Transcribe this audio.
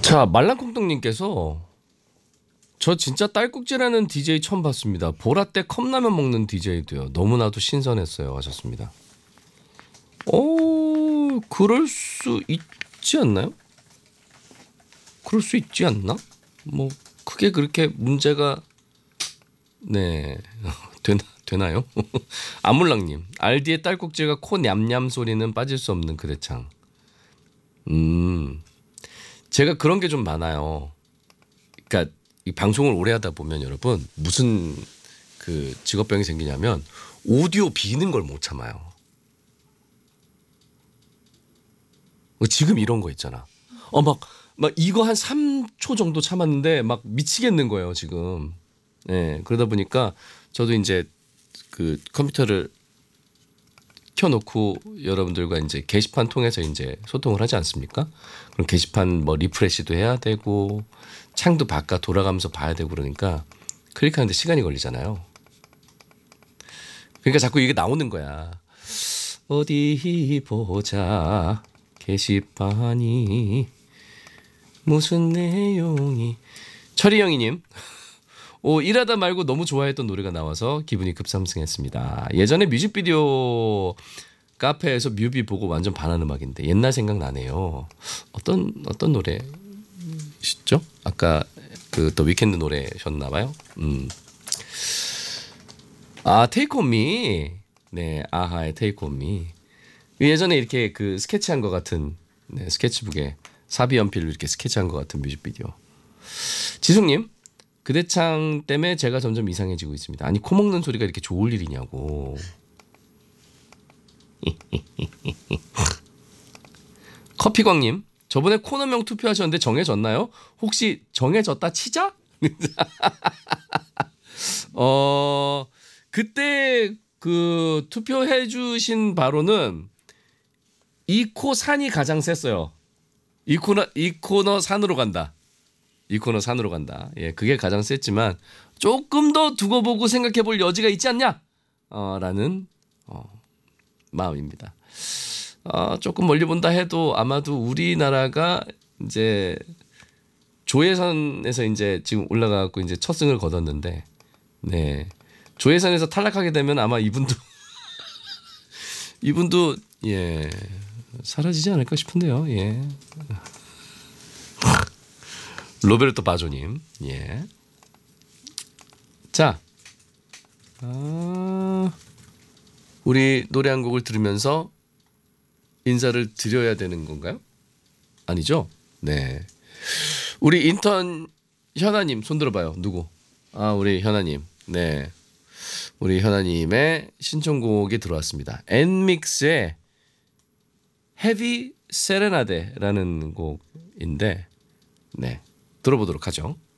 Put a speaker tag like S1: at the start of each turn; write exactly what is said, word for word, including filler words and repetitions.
S1: 자, 말랑콩떡님께서 저 진짜 딸꾹질하는 디제이 처음 봤습니다. 보라때 컵라면 먹는 디제이도요. 너무나도 신선했어요. 하셨습니다. 어, 그럴 수 있지 않나요? 그럴 수 있지 않나? 뭐 크게 그렇게 문제가 네 되나 되나요? 아몰랑님, 알디의 딸꾹질과 코 냠냠 소리는 빠질 수 없는 그대창. 음, 제가 그런 게 좀 많아요. 그러니까 이 방송을 오래 하다 보면 여러분 무슨 그 직업병이 생기냐면 오디오 비는 걸 못 참아요. 지금 이런 거 있잖아. 어 막 막 이거 한 삼 초 정도 참았는데 막 미치겠는 거예요 지금. 예, 그러다 보니까 저도 이제 그 컴퓨터를 켜놓고 여러분들과 이제 게시판 통해서 이제 소통을 하지 않습니까? 그럼 게시판 뭐 리프레시도 해야 되고 창도 바깥 돌아가면서 봐야 되고 그러니까 클릭하는데 시간이 걸리잖아요. 그러니까 자꾸 이게 나오는 거야. 어디 보자 게시판이 무슨 내용이. 철이영이님, 오, 일하다 말고 너무 좋아했던 노래가 나와서 기분이 급상승했습니다. 예전에 뮤직비디오 카페에서 뮤비 보고 완전 반한 음악인데 옛날 생각나네요. 어떤 어떤 노래시죠? 아까 그 더 위켄드 노래셨나 봐요. 음. 아, 테이크 온 미. 네, 아하의 테이크 온 미. 예전에 이렇게 그 스케치한 것 같은 네, 스케치북에 사비 연필로 이렇게 스케치한 것 같은 뮤직비디오. 지숙님, 그대창 때문에 제가 점점 이상해지고 있습니다. 아니 코 먹는 소리가 이렇게 좋을 일이냐고. 커피광님, 저번에 코너명 투표하셨는데 정해졌나요? 혹시 정해졌다 치자? 어 그때 그 투표해주신 바로는 이 코 산이 가장 셌어요. 이 코너 이 코너 산으로 간다. 이 코너 산으로 간다. 예, 그게 가장 셌지만 조금 더 두고 보고 생각해 볼 여지가 있지 않냐? 어, 라는 어, 마음입니다. 어, 조금 멀리 본다 해도 아마도 우리나라가 이제 조혜선에서 이제 지금 올라가고 이제 첫 승을 거뒀는데, 네, 조혜선에서 탈락하게 되면 아마 이분도 이분도 예 사라지지 않을까 싶은데요. 예. 로베르토 바조님, 예. 자, 아, 우리 노래 한 곡을 들으면서 인사를 드려야 되는 건가요? 아니죠? 네. 우리 인턴 현아님 손 들어봐요. 누구? 아, 우리 현아님. 네. 우리 현아님의 신청곡이 들어왔습니다. 엔믹스의 헤비 세레나데라는 곡인데, 네. 들어보도록 하죠.